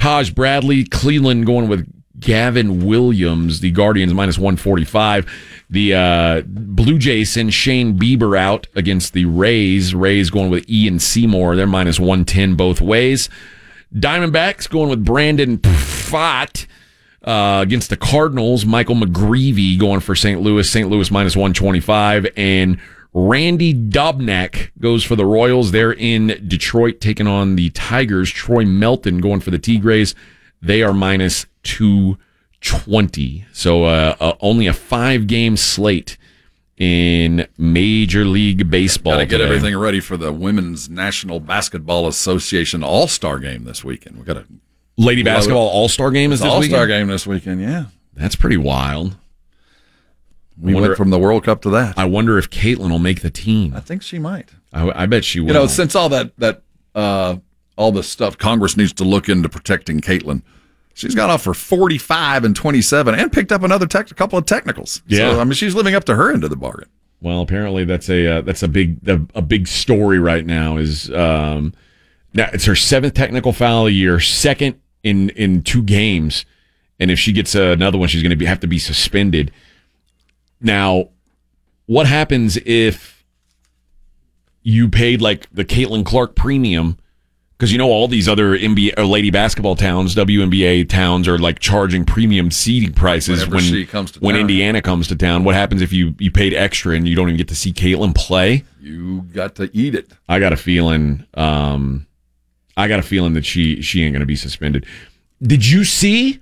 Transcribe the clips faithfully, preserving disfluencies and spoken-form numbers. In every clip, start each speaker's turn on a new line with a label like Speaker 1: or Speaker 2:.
Speaker 1: Taj Bradley. Cleveland going with Gavin Williams. The Guardians minus one forty-five. The uh, Blue Jays send Shane Bieber out against the Rays. Rays going with Ian Seymour. They're minus one ten both ways. Diamondbacks going with Brandon Pfaadt uh, against the Cardinals. Michael McGreevy going for Saint Louis. Saint Louis minus one twenty-five. And Randy Dobnak goes for the Royals. They're in Detroit taking on the Tigers. Troy Melton going for the Tigres. They are minus two twenty. So uh, uh, only a five-game slate in Major League Baseball.
Speaker 2: Got to get
Speaker 1: today.
Speaker 2: everything ready for the Women's National Basketball Association All-Star Game this weekend. We got a
Speaker 1: Lady Basketball All-Star Game is this
Speaker 2: All-Star
Speaker 1: weekend?
Speaker 2: Game this weekend, yeah.
Speaker 1: That's pretty wild.
Speaker 2: We
Speaker 1: wonder,
Speaker 2: went from the World Cup to that.
Speaker 1: I wonder if Caitlin will make the team.
Speaker 2: I think she might.
Speaker 1: I, I bet she will.
Speaker 2: You know, since all that that uh, all the stuff Congress needs to look into protecting Caitlin, she's got off for forty-five and twenty-seven and picked up another tech, a couple of technicals.
Speaker 1: Yeah,
Speaker 2: so, I mean, she's living up to her end of the bargain.
Speaker 1: Well, apparently that's a uh, that's a big a, a big story right now. Is um, now it's her seventh technical foul a year, second in in two games, and if she gets uh, another one, she's going to be have to be suspended. Now, what happens if you paid like the Caitlin Clark premium? Because you know all these other N B A or lady basketball towns, W N B A towns are like charging premium seating prices
Speaker 2: Whenever
Speaker 1: when
Speaker 2: she comes to
Speaker 1: when
Speaker 2: town.
Speaker 1: Indiana comes to town. What happens if you, you paid extra and you don't even get to see Caitlin play?
Speaker 2: You got to eat it.
Speaker 1: I got a feeling. Um, I got a feeling that she she ain't going to be suspended. Did you see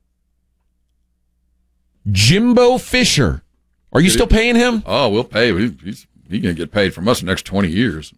Speaker 1: Jimbo Fisher? Are you
Speaker 2: Did
Speaker 1: still
Speaker 2: he?
Speaker 1: paying him?
Speaker 2: Oh, we'll pay. He, he's he's going to get paid from us the next twenty years.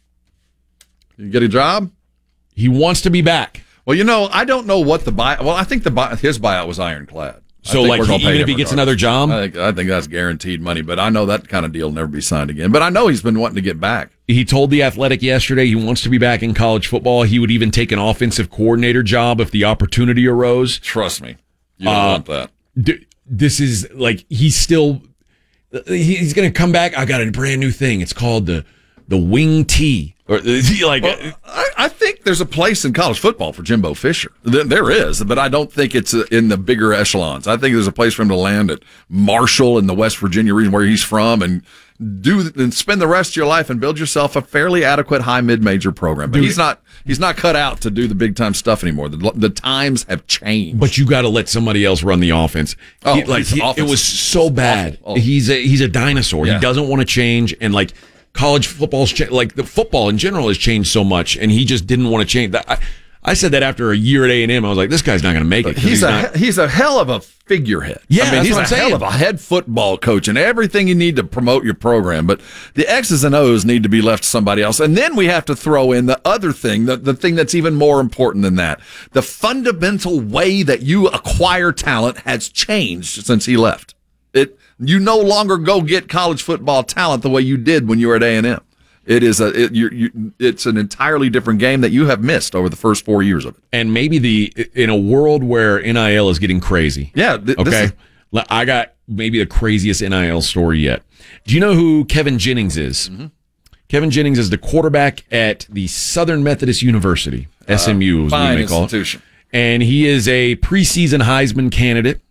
Speaker 2: You get a job?
Speaker 1: He wants to be back.
Speaker 2: Well, you know, I don't know what the buy. Well, I think the buy, his buyout was ironclad.
Speaker 1: So, like, he, even if he gets another job,
Speaker 2: I think, I think that's guaranteed money. But I know that kind of deal will never be signed again. But I know he's been wanting to get back.
Speaker 1: he told The Athletic yesterday he wants to be back in college football. He would even take an offensive coordinator job if the opportunity arose.
Speaker 2: Trust me, you don't
Speaker 1: uh,
Speaker 2: want that.
Speaker 1: D- this is like he's still. He's going to come back. I got a brand new thing. It's called the the wing tee. Or is he like?
Speaker 2: Well, I, I think there's a place in college football for Jimbo Fisher. There, there is, but I don't think it's in the bigger echelons. I think there's a place for him to land at Marshall in the West Virginia region where he's from, and do and spend the rest of your life and build yourself a fairly adequate high mid major program. But
Speaker 1: Dude,
Speaker 2: he's not he's not cut out to do the big time stuff anymore. The, the times have changed.
Speaker 1: But you got to let somebody else run the offense.
Speaker 2: Oh,
Speaker 1: He- like
Speaker 2: his
Speaker 1: he-
Speaker 2: offense
Speaker 1: it was so bad.
Speaker 2: awful. Oh.
Speaker 1: He's a he's a dinosaur.
Speaker 2: Yeah.
Speaker 1: He doesn't want to change, and like college football's cha- like the football in general has changed so much, and he just didn't want to change. That I, I said that after a year at A and M. I was like, this guy's not going to make it. 'cause
Speaker 2: He's,
Speaker 1: he's
Speaker 2: a
Speaker 1: not-
Speaker 2: he's a hell of a figurehead.
Speaker 1: Yeah,
Speaker 2: I mean,
Speaker 1: that's
Speaker 2: he's
Speaker 1: what
Speaker 2: a
Speaker 1: I'm saying.
Speaker 2: hell of a head football coach and everything you need to promote your program. But the X's and O's need to be left to somebody else. And then we have to throw in the other thing, the, the thing that's even more important than that. The fundamental way that you acquire talent has changed since he left. It you no longer go get college football talent the way you did when you were at A and M. It is a it, you, you, it's an entirely different game that you have missed over the first four years of it.
Speaker 1: and maybe the in a world where N I L is getting crazy.
Speaker 2: Yeah. Th- this
Speaker 1: Okay.
Speaker 2: is-
Speaker 1: L- I got maybe the craziest N I L story yet. Do you know who Kevin Jennings is?
Speaker 2: Mm-hmm.
Speaker 1: Kevin Jennings is the quarterback at the Southern Methodist University, S M U, as we
Speaker 2: fine
Speaker 1: may call it.
Speaker 2: institution.
Speaker 1: And he is a preseason Heisman candidate.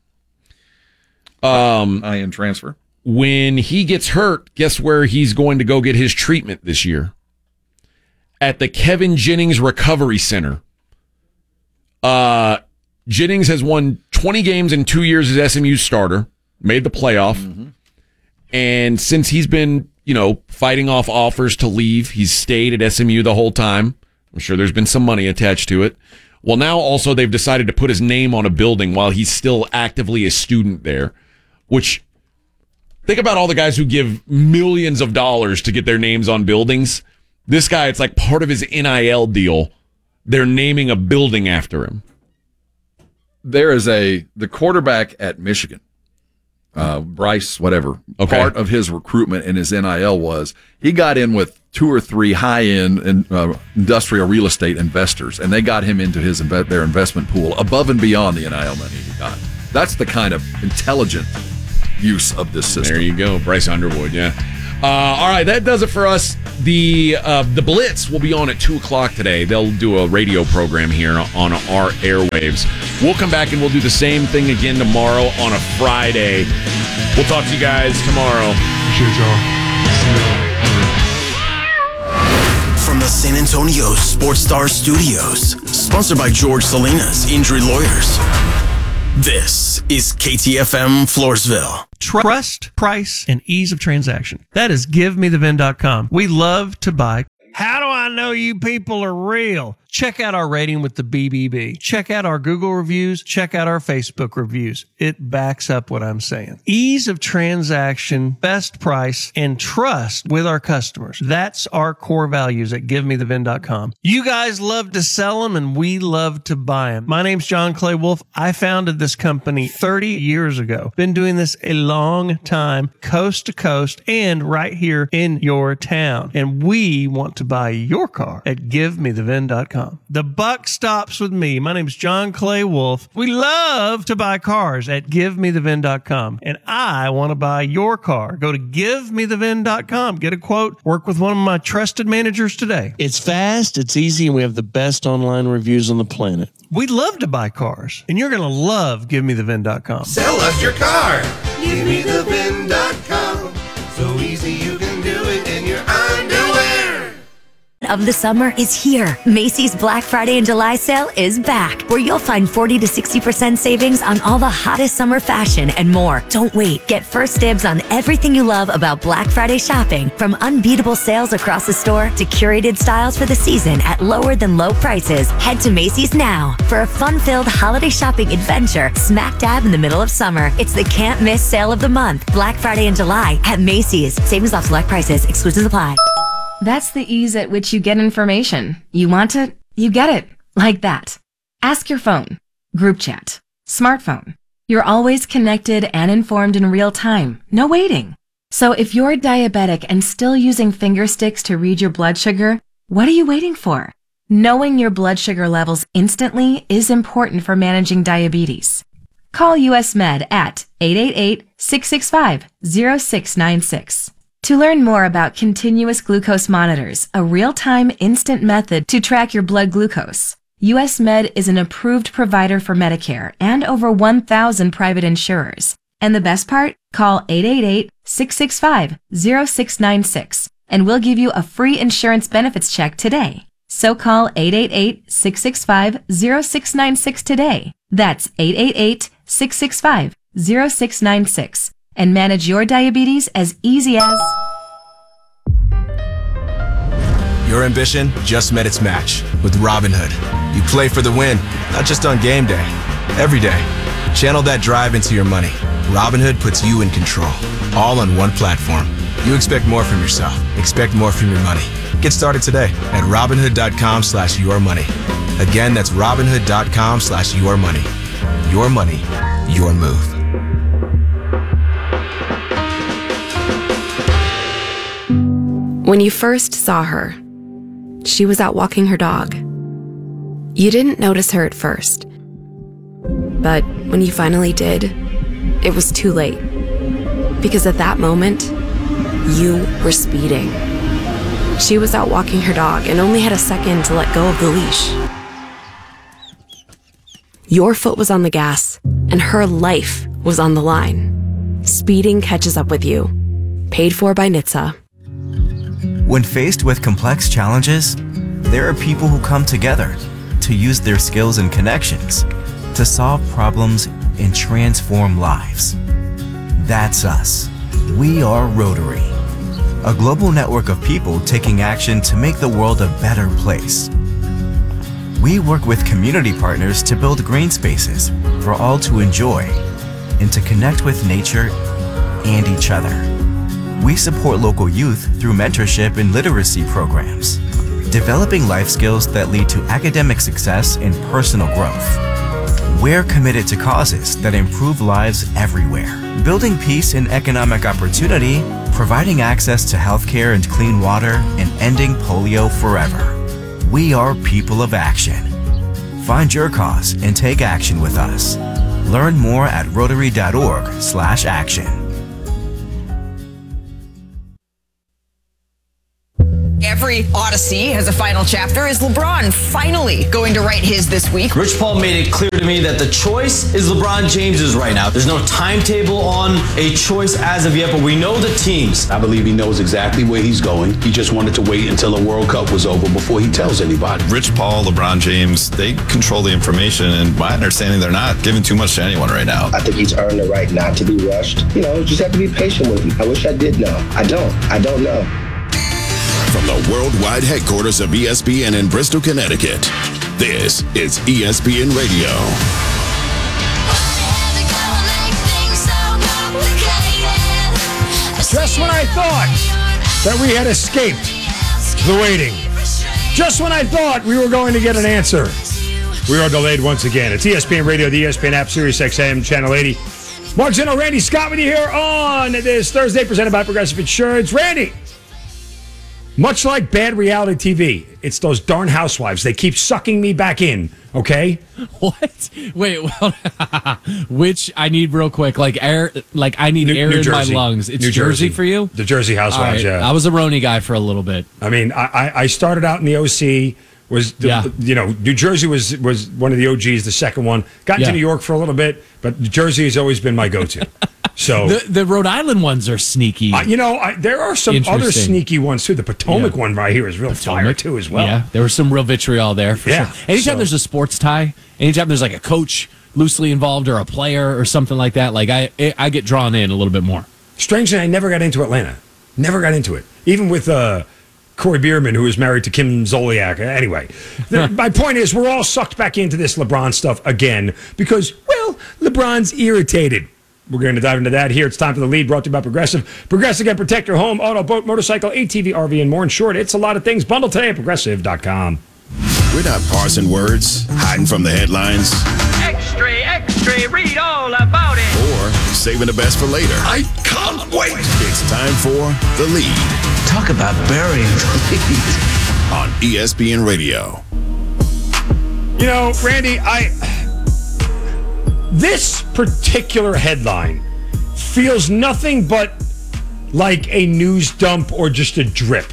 Speaker 1: Um,
Speaker 2: I-in transfer.
Speaker 1: when he gets hurt, guess where he's going to go get his treatment this year? At the Kevin Jennings Recovery Center. Uh, Jennings has won twenty games in two years as S M U's starter, made the playoff. Mm-hmm. And since he's been, you know, fighting off offers to leave, he's stayed at S M U the whole time. I'm sure there's been some money attached to it. Well, now also they've decided to put his name on a building while he's still actively a student there, which... Think about all the guys who give millions of dollars to get their names on buildings. This guy, it's like part of his N I L deal. They're naming a building after him.
Speaker 2: There is a the quarterback at Michigan, uh, Bryce, whatever.
Speaker 1: Okay.
Speaker 2: Part of his recruitment in his N I L was he got in with two or three high-end and, uh, industrial real estate investors, and they got him into his inve- their investment pool above and beyond the N I L money he got. That's the kind of intelligent use of this system.
Speaker 1: There you go, Bryce Underwood, yeah. Uh, all right, that does it for us. The uh, the Blitz will be on at two o'clock today. They'll do a radio program here on our airwaves. We'll come back and we'll do the same thing again tomorrow on a Friday. We'll talk to you guys tomorrow.
Speaker 3: Appreciate y'all.
Speaker 4: From the San Antonio Sports Star Studios, sponsored by George Salinas Injury Lawyers. This is K T F M Floresville.
Speaker 5: Trust, price, and ease of transaction. That is give me the vin dot com. We love to buy. How do I know you people are real? Check out our rating with the B B B. Check out our Google reviews. Check out our Facebook reviews. It backs up what I'm saying. Ease of transaction, best price, and trust with our customers. That's our core values at give me the vin dot com. You guys love to sell them, and we love to buy them. My name's John Clay Wolf. I founded this company thirty years ago. Been doing this a long time, coast to coast, and right here in your town. And we want to buy your car at give me the vin dot com. The buck stops with me. My name is John Clay Wolf. We love to buy cars at give me the vin dot com. And I want to buy your car. Go to give me the vin dot com. Get a quote. Work with one of my trusted managers today. It's fast, it's easy, and we have the best online reviews on the planet. We love to buy cars, and you're going to love give me the vin dot com.
Speaker 6: Sell us your car. give me the vin dot com. So easy you can do it in your underwear.
Speaker 7: Of the summer is here. Macy's Black Friday and July sale is back, where you'll find forty to sixty percent savings on all the hottest summer fashion and more. Don't wait. Get first dibs on everything you love about Black Friday shopping, from unbeatable sales across the store to curated styles for the season at lower than low prices. Head to Macy's now for a fun-filled holiday shopping adventure smack dab in the middle of summer. It's the can't miss sale of the month, Black Friday and July at Macy's. Savings off select prices. Exclusions apply.
Speaker 8: That's the ease at which you get information. You want it, you get it. Like that. Ask your phone. Group chat. Smartphone. You're always connected and informed in real time. No waiting. So if you're diabetic and still using finger sticks to read your blood sugar, what are you waiting for? Knowing your blood sugar levels instantly is important for managing diabetes. Call U S Med at eight eight eight, six six five, zero six nine six. To learn more about continuous glucose monitors, a real-time instant method to track your blood glucose, U S Med is an approved provider for Medicare and over one thousand private insurers. And the best part? Call eight eight eight, six six five, zero six nine six and we'll give you a free insurance benefits check today. So call eight eight eight, six six five, zero six nine six today. That's eight eight eight, six six five, zero six nine six. And manage your diabetes as easy as...
Speaker 9: Your ambition just met its match with Robinhood. You play for the win, not just on game day, every day. Channel that drive into your money. Robinhood puts you in control, all on one platform. You expect more from yourself. Expect more from your money. Get started today at Robinhood.com slash your money. Again, that's Robinhood.com slash your money. Your money, your move.
Speaker 10: When you first saw her, she was out walking her dog. You didn't notice her at first. But when you finally did, it was too late. Because at that moment, you were speeding. She was out walking her dog and only had a second to let go of the leash. Your foot was on the gas, and her life was on the line. Speeding catches up with you. Paid for by N H T S A.
Speaker 11: When faced with complex challenges, there are people who come together to use their skills and connections to solve problems and transform lives. That's us. We are Rotary, a global network of people taking action to make the world a better place. We work with community partners to build green spaces for all to enjoy and to connect with nature and each other. We support local youth through mentorship and literacy programs, developing life skills that lead to academic success and personal growth. We're committed to causes that improve lives everywhere, building peace and economic opportunity, providing access to healthcare and clean water, and ending polio forever. We are people of action. Find your cause and take action with us. Learn more at rotary dot org slash action.
Speaker 3: Story Odyssey has a final chapter. Is LeBron finally going to write his this week?
Speaker 12: Rich Paul made it clear to me that the choice is LeBron James's right now. There's no timetable on a choice as of yet, but we know the teams.
Speaker 13: I believe he knows exactly where he's going. He just wanted to wait until the World Cup was over before he tells anybody.
Speaker 14: Rich Paul, LeBron James, they control the information, and my understanding, they're not giving too much to anyone right now.
Speaker 15: I think he's earned the right not to be rushed. You know, just have to be patient with him. I wish I did know. I don't. I don't know.
Speaker 16: From the worldwide headquarters of E S P N in Bristol, Connecticut, this is E S P N Radio.
Speaker 17: Just when I thought that we had escaped the waiting, just when I thought we were going to get an answer, we are delayed once again. It's E S P N Radio, the E S P N app, Sirius X M, Channel eighty. Mark Zeno, Randy Scott with you here on this Thursday, presented by Progressive Insurance. Randy, much like bad reality T V, it's those darn housewives. They keep sucking me back in, okay?
Speaker 18: What? Wait, well, which I need real quick. Like air, like I need
Speaker 17: New,
Speaker 18: air
Speaker 17: New
Speaker 18: in
Speaker 17: Jersey.
Speaker 18: my lungs. It's
Speaker 17: New
Speaker 18: Jersey.
Speaker 17: Jersey
Speaker 18: for you?
Speaker 17: The Jersey Housewives,
Speaker 18: All right.
Speaker 17: yeah.
Speaker 18: I was a Roni guy for a little bit.
Speaker 17: I mean, I, I, I started out in the O C. Was the,
Speaker 18: Yeah.
Speaker 17: you know, New Jersey was was one of the O Gs, the second one. Got into
Speaker 18: Yeah.
Speaker 17: New York for a little bit, but New Jersey has always been my go-to. So
Speaker 18: The, the Rhode Island ones are sneaky.
Speaker 17: Uh, you know, I, there are some other
Speaker 18: Interesting.
Speaker 17: sneaky ones too. The Potomac
Speaker 18: Yeah.
Speaker 17: one right here is real fire
Speaker 18: Potomac.
Speaker 17: too, as well.
Speaker 18: Yeah, there was some real vitriol there for
Speaker 17: Yeah,
Speaker 18: sure. Anytime
Speaker 17: so-
Speaker 18: there's a sports tie, anytime there's like a coach loosely involved or a player or something like that, like I I get drawn in a little bit more.
Speaker 17: Strangely, I never got into Atlanta. Never got into it. Even with uh, Corey Bierman, who is married to Kim Zolciak. Anyway, the, my point is, we're all sucked back into this LeBron stuff again because, well, LeBron's irritated. We're going to dive into that here. It's time for the lead, brought to you by Progressive. Progressive can protect your home, auto, boat, motorcycle, A T V, R V, and more. In short, it's a lot of things. Bundle today at progressive dot com.
Speaker 16: We're not parsing words, hiding from the headlines,
Speaker 19: Extra, extra, read all about it.
Speaker 16: or saving the best for later.
Speaker 13: I can't wait.
Speaker 16: It's time for the lead
Speaker 13: Talk about burying the lead.
Speaker 16: on E S P N Radio.
Speaker 17: You know, Randy, I this particular headline feels nothing but like a news dump or just a drip.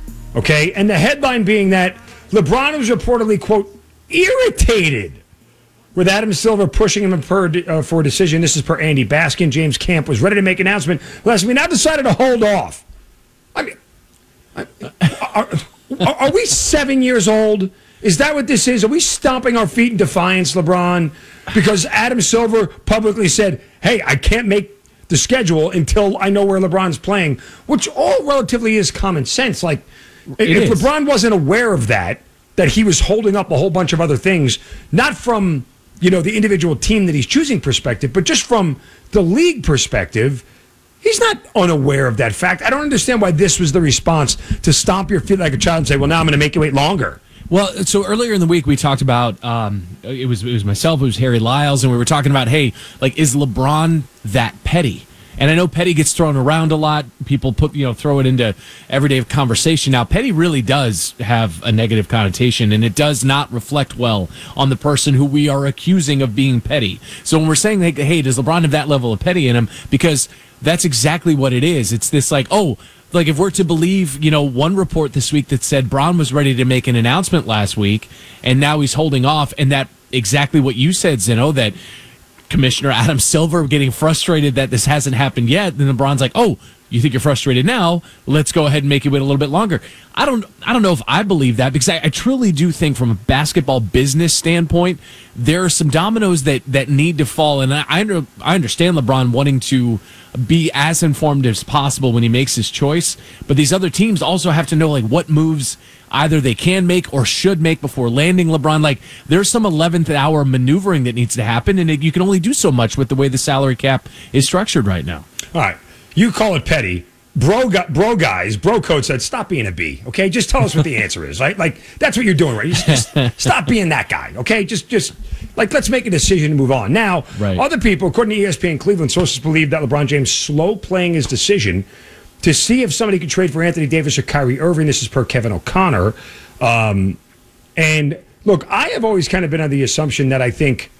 Speaker 17: Okay? And the headline being that LeBron was reportedly, quote, irritated with Adam Silver pushing him per, uh, for a decision. This is per Andy Baskin. James Camp was ready to make an announcement. Last we now decided to hold off. I mean, I- are, are, are we seven years old? Is that what this is? Are we stomping our feet in defiance, LeBron? Because Adam Silver publicly said, hey, I can't make the schedule until I know where LeBron's playing, which all relatively is common sense. Like,
Speaker 18: It
Speaker 17: if
Speaker 18: is.
Speaker 17: LeBron wasn't aware of that, that he was holding up a whole bunch of other things, not from, you know, the individual team that he's choosing perspective, but just from the league perspective, he's not unaware of that fact. I don't understand why this was the response to stomp your feet like a child and say, well, now I'm going to make you wait longer.
Speaker 18: Well, so earlier in the week we talked about um, it was it was myself, it was Harry Lyles, and we were talking about, hey, like, is LeBron that petty? And I know petty gets thrown around a lot. People put you know throw it into everyday conversation. Now, petty really does have a negative connotation, and it does not reflect well on the person who we are accusing of being petty. So when we're saying, like, hey, does LeBron have that level of petty in him? Because that's exactly what it is. It's this like, oh. Like, if we're to believe, you know, one report this week that said Braun was ready to make an announcement last week, and now he's holding off, and that exactly what you said, Zeno, that Commissioner Adam Silver getting frustrated that this hasn't happened yet, then LeBron's like, oh, you think you're frustrated now? Let's go ahead and make you wait a little bit longer. I don't I don't know if I believe that, because I, I truly do think from a basketball business standpoint, there are some dominoes that, that need to fall. And I, I, under, I understand LeBron wanting to be as informed as possible when he makes his choice. But these other teams also have to know, like, what moves either they can make or should make before landing LeBron. Like, there's some eleventh hour maneuvering that needs to happen, and it, you can only do so much with the way the salary cap is structured right now.
Speaker 17: All right. You call it petty. Bro, gu- bro guys, bro code said, stop being a B, okay? Just tell us what the answer is, right? Like, that's what you're doing, right? You just, just stop being that guy, okay? Just, just like, let's make a decision and move on. Now,
Speaker 18: Right.
Speaker 17: other people, according to E S P N Cleveland, sources believe that LeBron James slow playing his decision to see if somebody could trade for Anthony Davis or Kyrie Irving. This is per Kevin O'Connor. Um, and look, I have always kind of been under the assumption that I think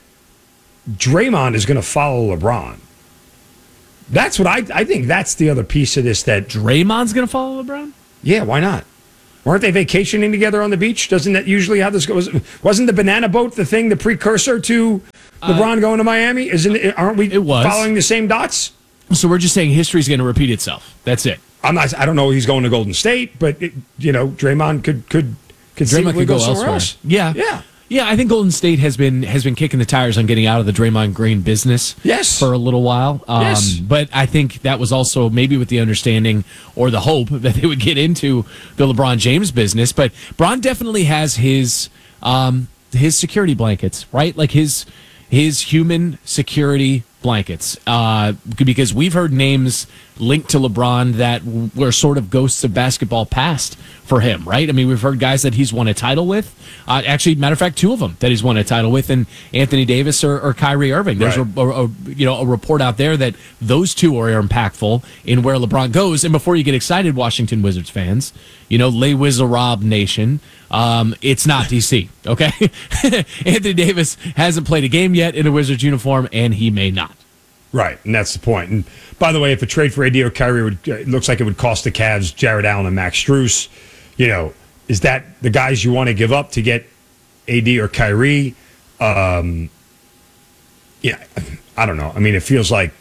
Speaker 17: Draymond is going to follow LeBron. That's what I I think that's the other piece of this that
Speaker 18: Draymond's going to follow LeBron?
Speaker 17: Yeah, why not? Weren't they vacationing together on the beach? Doesn't that usually how this goes? Wasn't the banana boat the thing, the precursor to LeBron uh, going to Miami? Isn't it? Aren't we
Speaker 18: it was.
Speaker 17: following the same dots?
Speaker 18: So we're just saying history's going to repeat itself. That's it.
Speaker 17: I'm not. I don't know. He's going to Golden State, but it, you know, Draymond could could could
Speaker 18: Draymond could
Speaker 17: go,
Speaker 18: go
Speaker 17: somewhere
Speaker 18: elsewhere.
Speaker 17: else.
Speaker 18: Yeah,
Speaker 17: yeah.
Speaker 18: Yeah, I think Golden State has been has been kicking the tires on getting out of the Draymond Green business
Speaker 17: yes.
Speaker 18: for a little while. Um,
Speaker 17: yes.
Speaker 18: But I think that was also maybe with the understanding or the hope that they would get into the LeBron James business. But Bron definitely has his um, his security blankets, right? Like his his human security blankets, uh, because we've heard names linked to LeBron that were sort of ghosts of basketball past for him, right? I mean, we've heard guys that he's won a title with. Uh, actually, matter of fact, two of them that he's won a title with, and Anthony Davis or, or Kyrie Irving. There's
Speaker 17: right.
Speaker 18: a, a, a you know a report out there that those two are impactful in where LeBron goes. And before you get excited, Washington Wizards fans, you know, Les Wizards Nation, um, it's not D C. Okay, Anthony Davis hasn't played a game yet in a Wizards uniform, and he may not.
Speaker 17: Right, and that's the point. And by the way, if a trade for A D or Kyrie would, it looks like it would cost the Cavs Jared Allen and Max Strus, you know, is that the guys you want to give up to get A D or Kyrie? Um, yeah, I don't know. I mean, it feels like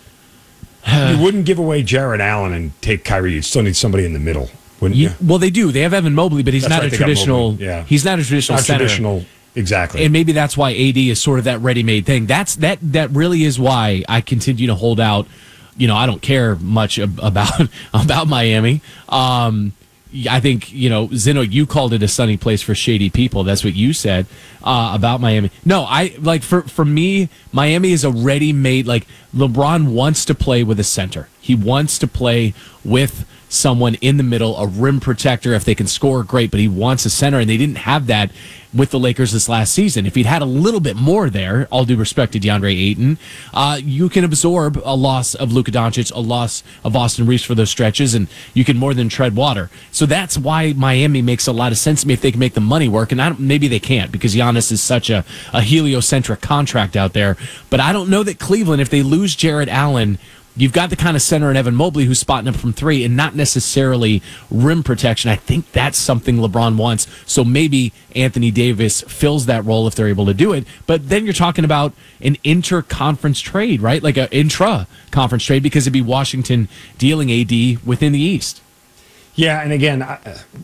Speaker 17: you wouldn't give away Jared Allen and take Kyrie. You'd still need somebody in the middle, wouldn't you?
Speaker 18: you well, they do. They have Evan Mobley, but he's
Speaker 17: That's
Speaker 18: not
Speaker 17: right,
Speaker 18: a
Speaker 17: they got
Speaker 18: traditional.
Speaker 17: Mobley, yeah.
Speaker 18: He's not a traditional
Speaker 17: Not
Speaker 18: center.
Speaker 17: traditional. Exactly.
Speaker 18: And maybe that's why A D is sort of that ready-made thing. That's that that really is why I continue to hold out. You know, I don't care much ab- about about Miami. Um, I think, you know, Zeno, you called it a sunny place for shady people. That's what you said uh, about Miami. No, I like for for me, Miami is a ready-made, like LeBron wants to play with a center. He wants to play with someone in the middle, a rim protector. If they can score, great, but he wants a center, and they didn't have that with the Lakers this last season. If he'd had a little bit more there, all due respect to DeAndre Ayton, uh, you can absorb a loss of Luka Doncic, a loss of Austin Reeves for those stretches, and you can more than tread water. So that's why Miami makes a lot of sense to me if they can make the money work, and I don't, maybe they can't because Giannis is such a, a heliocentric contract out there. But I don't know that Cleveland, if they lose Jared Allen, you've got the kind of center in Evan Mobley who's spotting up from three and not necessarily rim protection. I think that's something LeBron wants. So maybe Anthony Davis fills that role if they're able to do it. But then you're talking about an inter-conference trade, right? Like an intra-conference trade because it'd be Washington dealing A D within the East.
Speaker 17: Yeah, and again, I,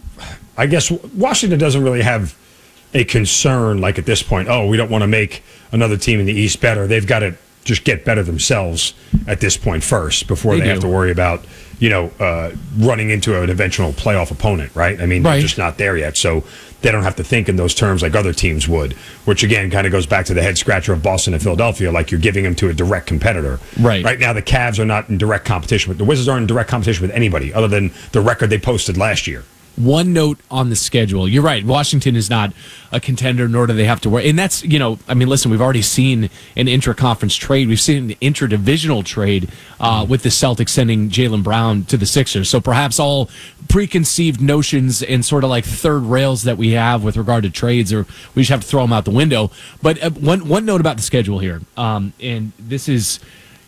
Speaker 17: I guess Washington doesn't really have a concern like at this point, oh, we don't want to make another team in the East better. They've got to just get better themselves at this point first before they, they have to worry about, you know, uh, running into an eventual playoff opponent, right? I mean, right. They're just not there yet. So they don't have to think in those terms like other teams would, which again kind of goes back to the head scratcher of Boston and Philadelphia, like you're giving them to a direct competitor.
Speaker 18: Right.
Speaker 17: Right now, the Cavs are not in direct competition with the Wizards aren't in direct competition with anybody other than the record they posted last year.
Speaker 18: One note on the schedule. You're right. Washington is not a contender, nor do they have to worry. And that's, you know, I mean, listen, we've already seen an intra-conference trade. We've seen an interdivisional trade uh, with the Celtics sending Jaylen Brown to the Sixers. So perhaps all preconceived notions and sort of like third rails that we have with regard to trades, or we just have to throw them out the window. But uh, one one note about the schedule here, um, and this is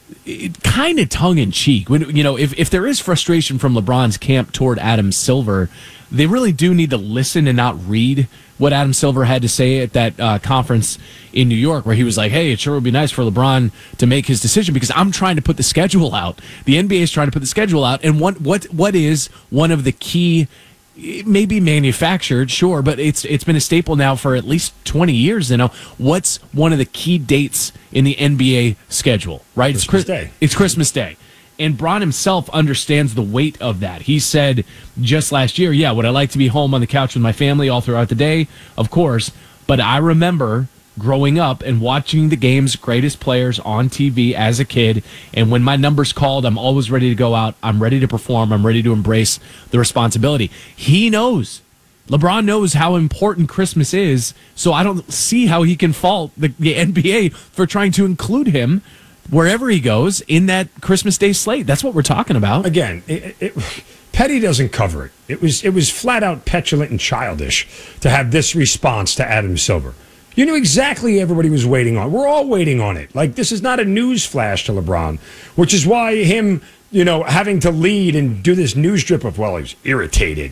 Speaker 18: kind of tongue-in-cheek. When, you know, if, if there is frustration from LeBron's camp toward Adam Silver, they really do need to listen and not read what Adam Silver had to say at that uh, conference in New York, where he was like, hey, it sure would be nice for LeBron to make his decision because I'm trying to put the schedule out. The N B A is trying to put the schedule out. And what what what is one of the key, it may be manufactured, sure, but it's it's been a staple now for at least twenty years. You know, what's one of the key dates in the N B A schedule, right?
Speaker 17: Christmas
Speaker 18: it's,
Speaker 17: Day.
Speaker 18: It's Christmas Day. And Bron himself understands the weight of that. He said just last year, yeah, would I like to be home on the couch with my family all throughout the day? Of course. But I remember growing up and watching the game's greatest players on T V as a kid. And when my number's called, I'm always ready to go out. I'm ready to perform. I'm ready to embrace the responsibility. He knows. LeBron knows how important Christmas is. So I don't see how he can fault the, the N B A for trying to include him wherever he goes in that Christmas Day slate. That's what we're talking about.
Speaker 17: Again, it, it, Petty doesn't cover it. It was it was flat out petulant and childish to have this response to Adam Silver. You knew exactly everybody was waiting on. We're all waiting on it. Like, this is not a news flash to LeBron, which is why him, you know, having to lead and do this news drip of, well, he's irritated.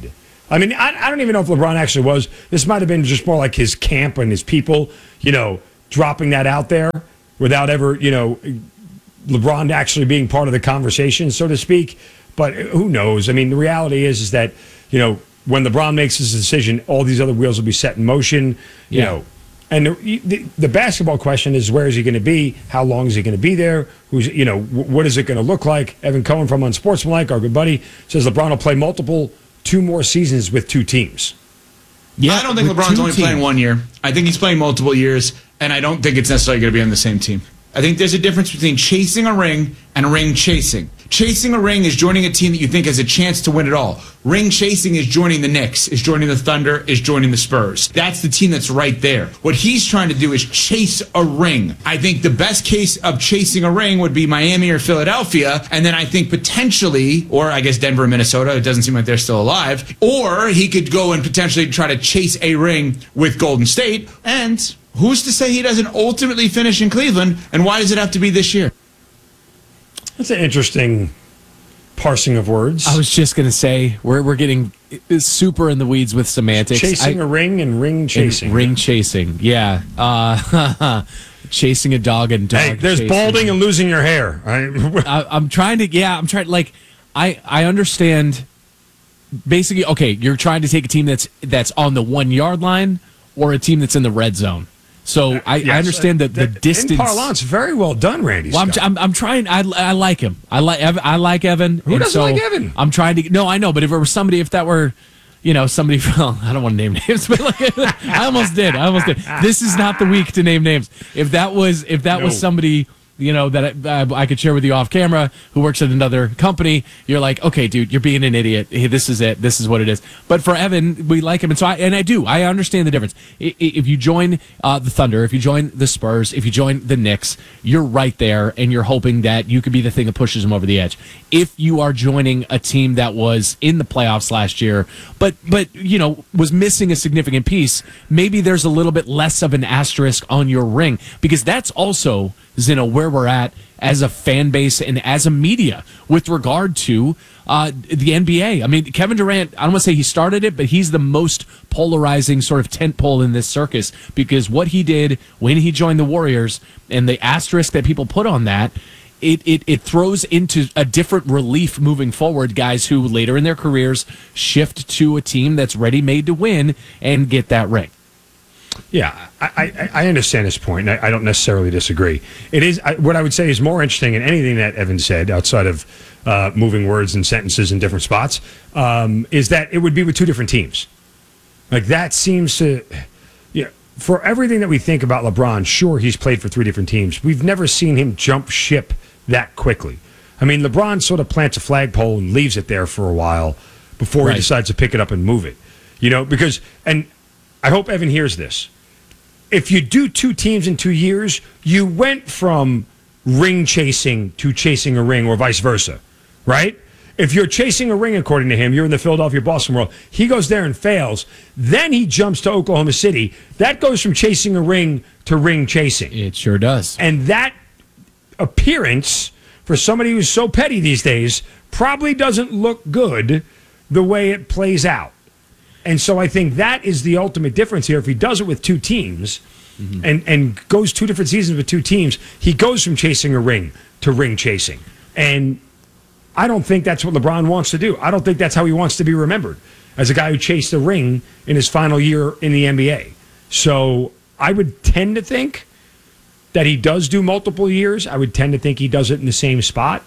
Speaker 17: I mean, I, I don't even know if LeBron actually was. This might have been just more like his camp and his people, you know, dropping that out there without ever, you know, LeBron actually being part of the conversation, so to speak. But who knows? I mean, the reality is, is that, you know, when LeBron makes his decision, all these other wheels will be set in motion, you
Speaker 18: Yeah.
Speaker 17: know. And the, the, the basketball question is, where is he going to be? How long is he going to be there? Who's, you know, w- what is it going to look like? Evan Cohen from Unsportsmanlike, our good buddy, says LeBron will play multiple, two more seasons with two teams.
Speaker 18: Yeah,
Speaker 20: I don't think
Speaker 17: with
Speaker 20: LeBron's
Speaker 17: two
Speaker 20: only
Speaker 17: teams.
Speaker 20: playing one year. I think he's playing multiple years, and I don't think it's necessarily going to be on the same team. I think there's a difference between chasing a ring and ring chasing. Chasing a ring is joining a team that you think has a chance to win it all. Ring chasing is joining the Knicks, is joining the Thunder, is joining the Spurs. That's the team that's right there. What he's trying to do is chase a ring. I think the best case of chasing a ring would be Miami or Philadelphia, and then I think potentially, or I guess Denver and Minnesota, it doesn't seem like they're still alive, or he could go and potentially try to chase a ring with Golden State, and who's to say he doesn't ultimately finish in Cleveland, and why does it have to be this year?
Speaker 17: That's an interesting parsing of words.
Speaker 18: I was just going to say, we're, we're getting super in the weeds with semantics.
Speaker 17: Chasing
Speaker 18: I,
Speaker 17: a ring and ring chasing.
Speaker 18: and ring chasing, yeah. Uh, chasing a dog and dog
Speaker 17: Hey, there's
Speaker 18: chasing.
Speaker 17: balding and losing your hair. I,
Speaker 18: I, I'm trying to, yeah, I'm trying, like, I, I understand, basically, okay, you're trying to take a team that's that's on the one-yard line or a team that's in the red zone. So I,
Speaker 17: Yes,
Speaker 18: I understand the, the
Speaker 17: in
Speaker 18: distance.
Speaker 17: parlance, very well done, Randy.
Speaker 18: Well, I'm,
Speaker 17: Scott.
Speaker 18: I'm, I'm trying. I, I like him. I like. Evan, I like Evan.
Speaker 17: Who
Speaker 18: and
Speaker 17: doesn't
Speaker 18: so
Speaker 17: like Evan?
Speaker 18: I'm trying to. No, I know. But if it were somebody, if that were, you know, somebody from, I don't want to name names, but like, I almost did. I almost did. This is not the week to name names. If that was, if that was
Speaker 17: No.
Speaker 18: somebody, you know, that I, I could share with you off camera who works at another company, you're like, okay, dude, you're being an idiot. Hey, this is it. This is what it is. But for Evan, we like him. And so I, and I do, I understand the difference. I- I- If you join uh, the Thunder, if you join the Spurs, if you join the Knicks, you're right there and you're hoping that you could be the thing that pushes them over the edge. If you are joining a team that was in the playoffs last year, but, but, you know, was missing a significant piece, maybe there's a little bit less of an asterisk on your ring, because that's also, Zeno, where we're at as a fan base and as a media with regard to uh, the N B A. I mean, Kevin Durant, I don't want to say he started it, but he's the most polarizing sort of tentpole in this circus, because what he did when he joined the Warriors and the asterisk that people put on that, It, it it throws into a different relief moving forward, guys who later in their careers shift to a team that's ready made to win and get that ring.
Speaker 17: Yeah, I, I, I understand his point, and I, I don't necessarily disagree. It is I, what I would say is more interesting than anything that Evan said, outside of uh, moving words and sentences in different spots, um, is that it would be with two different teams. Like, that seems to, yeah. For everything that we think about LeBron, sure, he's played for three different teams. We've never seen him jump ship that quickly. I mean, LeBron sort of plants a flagpole and leaves it there for a while before
Speaker 18: Right.
Speaker 17: he decides to pick it up and move it. You know, because, and I hope Evan hears this. If you do two teams in two years, you went from ring chasing to chasing a ring, or vice versa, right? If you're chasing a ring, according to him, you're in the Philadelphia Boston world. He goes there and fails. Then he jumps to Oklahoma City. That goes from chasing a ring to ring chasing.
Speaker 18: It sure does.
Speaker 17: And that appearance, for somebody who's so petty these days, probably doesn't look good the way it plays out. And so I think that is the ultimate difference here. If he does it with two teams mm-hmm. and, and goes two different seasons with two teams, he goes from chasing a ring to ring chasing. And I don't think that's what LeBron wants to do. I don't think that's how he wants to be remembered, as a guy who chased a ring in his final year in the N B A. So I would tend to think that he does do multiple years. I would tend to think he does it in the same spot.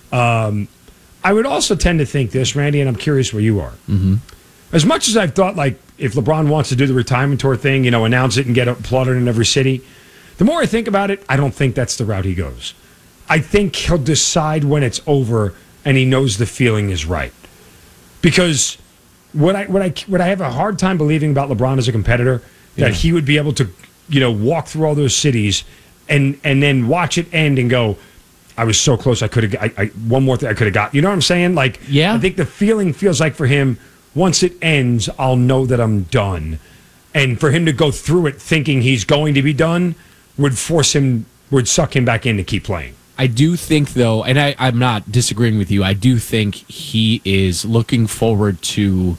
Speaker 17: Um, I would also tend to think this, Randy, and I'm curious where you are.
Speaker 18: Mm-hmm.
Speaker 17: As much as I've thought, like, if LeBron wants to do the retirement tour thing, you know, announce it and get applauded in every city, the more I think about it, I don't think that's the route he goes. I think he'll decide when it's over and he knows the feeling is right. Because what I what I what I have a hard time believing about LeBron as a competitor, that
Speaker 18: Yeah.
Speaker 17: he would be able to, you know, walk through all those cities and and then watch it end and go, I was so close, I could have I, I one more thing I could have got. You know what I'm saying? Like,
Speaker 18: yeah.
Speaker 17: I think the feeling feels like for him, once it ends, I'll know that I'm done. And for him to go through it thinking he's going to be done would force him, would suck him back in to keep playing.
Speaker 18: I do think, though, and I, I'm not disagreeing with you, I do think he is looking forward to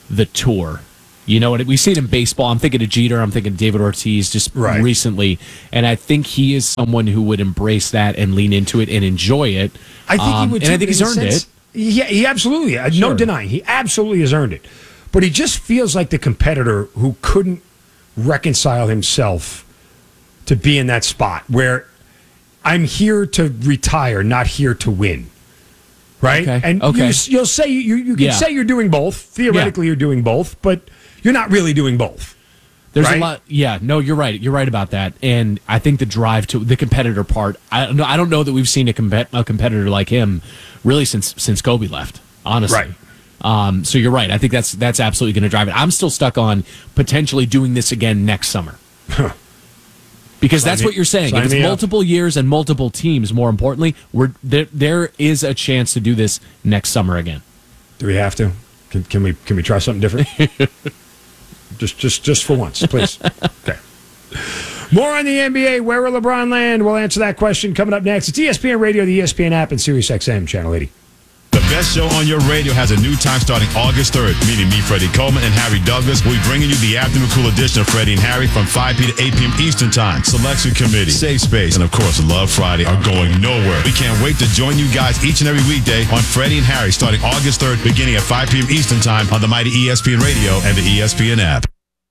Speaker 18: the tour. You know what? We see it in baseball. I'm thinking of Jeter. I'm thinking of David Ortiz just
Speaker 17: Right.
Speaker 18: recently. And I think he is someone who would embrace that and lean into it and enjoy it.
Speaker 17: I think
Speaker 18: Um,
Speaker 17: he would,
Speaker 18: and I
Speaker 17: too,
Speaker 18: think he's
Speaker 17: in a
Speaker 18: earned
Speaker 17: sense.
Speaker 18: it.
Speaker 17: Yeah, he absolutely. uh, No
Speaker 18: Sure.
Speaker 17: denying, he absolutely has earned it. But he just feels like the competitor who couldn't reconcile himself to be in that spot where I'm here to retire, not here to win. Right?
Speaker 18: Okay,
Speaker 17: And
Speaker 18: okay.
Speaker 17: You, you'll say you, you can
Speaker 18: Yeah.
Speaker 17: say you're doing both. Theoretically, you're doing both, but you're not really doing both.
Speaker 18: There's
Speaker 17: right?
Speaker 18: a lot. Yeah, no, you're right. You're right about that. And I think the drive to the competitor part. I don't know. I don't know that we've seen a, compet, a competitor like him really since since Kobe left. Honestly,
Speaker 17: Right.
Speaker 18: Um, so you're right. I think that's that's absolutely going to drive it. I'm still stuck on potentially doing this again next summer. Because
Speaker 17: Sign
Speaker 18: that's
Speaker 17: me-
Speaker 18: what you're saying.
Speaker 17: sign
Speaker 18: If it's
Speaker 17: me up.
Speaker 18: multiple years and multiple teams, more importantly, we're there. There is a chance to do this next summer again.
Speaker 17: Do we have to? Can, can we can we try something different? just just just for once, please. Okay. More on the N B A. Where will LeBron land? We'll answer that question coming up next. It's E S P N Radio, the E S P N app, and Sirius X M Channel eighty.
Speaker 21: The best show on your radio has a new time starting August third. Meeting me, Freddie Coleman, and Harry Douglas. We'll be bringing you the afternoon cool edition of Freddie and Harry from five p.m. to eight p.m. Eastern Time. Selection Committee, Safe Space, and of course, Love Friday are going nowhere. We can't wait to join you guys each and every weekday on Freddie and Harry starting August third, beginning at five p.m. Eastern Time on the mighty E S P N Radio and the E S P N app.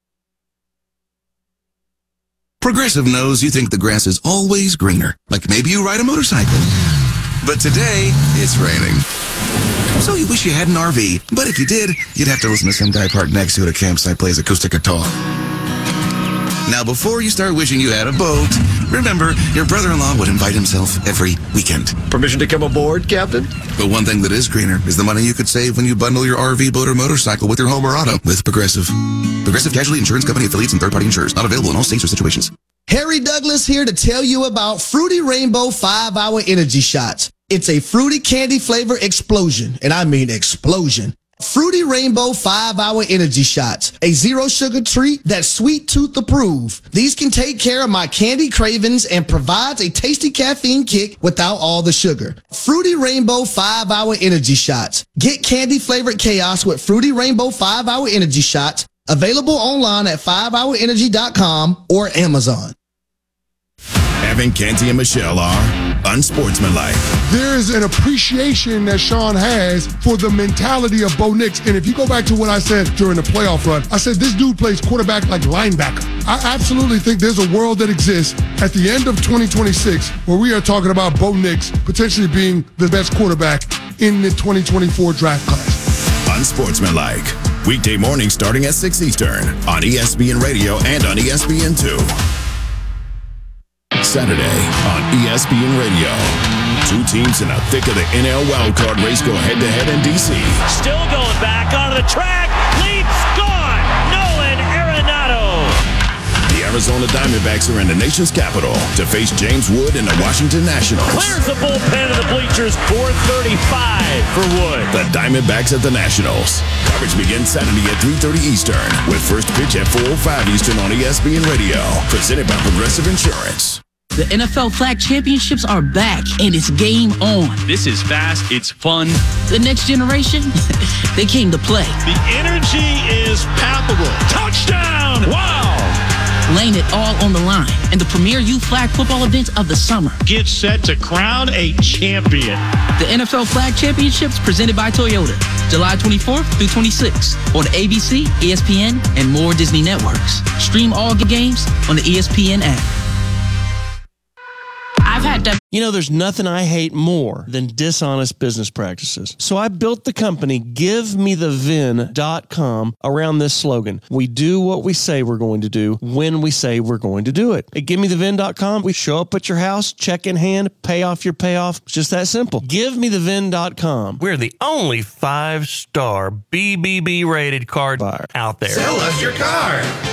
Speaker 22: Progressive knows you think the grass is always greener. Like maybe you ride a motorcycle. But today, it's raining. So you wish you had an R V. But if you did, you'd have to listen to some guy parked next to you at a campsite plays acoustic guitar. Now, before you start wishing you had a boat, remember, your brother-in-law would invite himself every weekend. Permission to come aboard, Captain? But one thing that is greener is the money you could save when you bundle your R V, boat, or motorcycle with your home or auto with Progressive. Progressive Casualty Insurance Company affiliates and third-party insurers. Not available in all states or situations.
Speaker 23: Harry Douglas here to tell you about Fruity Rainbow five hour Energy Shots. It's a fruity candy flavor explosion, and I mean explosion. Fruity Rainbow five hour Energy Shots, a zero sugar treat that's sweet tooth approved. These can take care of my candy cravings and provides a tasty caffeine kick without all the sugar. Fruity Rainbow five hour Energy Shots. Get candy flavored chaos with Fruity Rainbow five hour Energy Shots. Available online at five hour energy dot com or Amazon.
Speaker 16: Evan, Canty, and Michelle are unsportsmanlike.
Speaker 24: There's an appreciation that Sean has for the mentality of Bo Nix. And if you go back to what I said during the playoff run, I said this dude plays quarterback like linebacker. I absolutely think there's a world that exists at the end of twenty twenty-six where we are talking about Bo Nix potentially being the best quarterback in the twenty twenty-four draft class.
Speaker 16: Unsportsmanlike. Weekday morning starting at six Eastern on E S P N Radio and on E S P N two. Saturday on E S P N Radio. Two teams in the thick of the N L wildcard race go head-to-head in D C.
Speaker 25: Still going back onto the track. Leaps gone. Nolan Arenado.
Speaker 16: The Arizona Diamondbacks are in the nation's capital to face James Wood and the Washington Nationals.
Speaker 25: Clears the bullpen of the bleachers. four thirty-five for Wood.
Speaker 16: The Diamondbacks at the Nationals. Coverage begins Saturday at three thirty Eastern with first pitch at four oh five Eastern on E S P N Radio. Presented by Progressive Insurance.
Speaker 26: The N F L Flag Championships are back, and it's game on.
Speaker 27: This is fast. It's fun.
Speaker 26: The next generation, they came to play.
Speaker 27: The energy is palpable. Touchdown! Wow!
Speaker 26: Laying it all on the line in the premier youth flag football event of the summer.
Speaker 27: Get set to crown a champion.
Speaker 26: The N F L Flag Championships presented by Toyota, July twenty-fourth through twenty-sixth on A B C, E S P N, and more Disney networks. Stream all games on the E S P N app.
Speaker 28: I've had to. You know, there's nothing I hate more than dishonest business practices. So I built the company give me the vin dot com around this slogan. We do what we say we're going to do when we say we're going to do it. At give me the vin dot com, we show up at your house, check in hand, pay off your payoff. It's just that simple. give me the vin dot com.
Speaker 5: We're the only five-star B B B rated car buyer out there.
Speaker 6: Sell us your car.